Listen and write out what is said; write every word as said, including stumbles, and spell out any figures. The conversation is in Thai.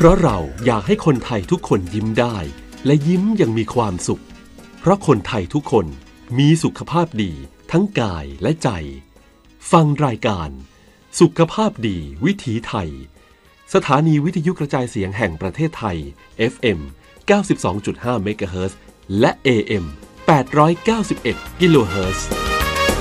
ราะเราอยากให้คนไทยทุกคนยิ้มได้และยิ้มอย่างมีความสุขเพราะคนไทยทุกคนมีสุขภาพดีทั้งกายและใจฟังรายการสุขภาพดีวิถีไทยสถานีวิทยุกระจายเสียงแห่งประเทศไทย เอฟ เอ็ม เก้าสิบสองจุดห้า เมกะเฮิรตซ์และ เอ เอ็ม แปดร้อยเก้าสิบเอ็ด กิโลเฮิรตซ์